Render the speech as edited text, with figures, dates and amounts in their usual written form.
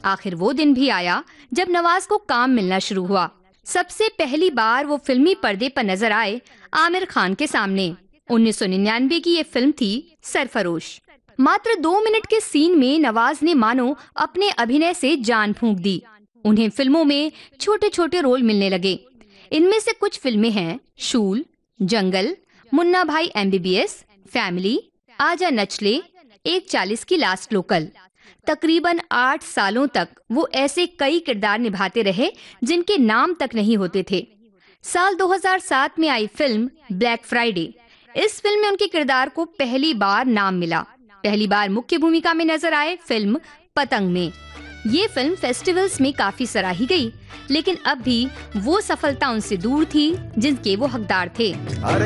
आखिर वो दिन भी आया जब नवाज को काम मिलना शुरू हुआ। सबसे पहली बार वो फिल्मी पर्दे पर नजर आए आमिर खान के सामने। 1999 की ये फिल्म थी सरफरोश। मात्र 2 मिनट के सीन में नवाज ने मानो अपने अभिनय से जान फूंक दी। उन्हें फिल्मों में छोटे छोटे रोल मिलने लगे। इनमें से कुछ फिल्में हैं शूल, जंगल, मुन्ना भाई MBBS, फैमिली, आजा नचले, 1:40 की लास्ट लोकल। तकरीबन 8 सालों तक वो ऐसे कई किरदार निभाते रहे जिनके नाम तक नहीं होते थे। साल 2007 में आई फिल्म ब्लैक फ्राइडे। इस फिल्म में उनके किरदार को पहली बार नाम मिला। पहली बार मुख्य भूमिका में नजर आए फिल्म पतंग में। ये फिल्म फेस्टिवल्स में काफी सराही गई, लेकिन अब भी वो सफलता उनसे दूर थी जिनके वो हकदार थे।